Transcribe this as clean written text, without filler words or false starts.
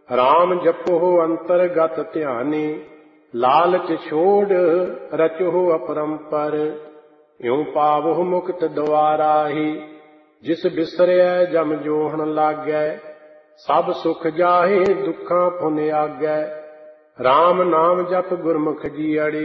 ਰਾਮ ਜਪੋ ਅੰਤਰਗਤ ਧਿਆਨੀ, ਲਾਲਚ ਛੋੜ ਰਚੋ ਅਪਰੰਪਰ। ਇਉ ਪਾਵਹੁ ਮੁਕਤ ਦੁਆਰਾਹੀ, ਜਿਸ ਬਿਸਰਿਐ ਜਮ ਜੋਹਣ ਲਾਗੈ। ਸਭ ਸੁਖ ਜਾਹੇ ਦੁੱਖਾਂ ਪੁਨ ਆਗੈ, ਰਾਮ ਨਾਮ ਜਪ ਗੁਰਮੁਖ ਜੀਅੜੀ।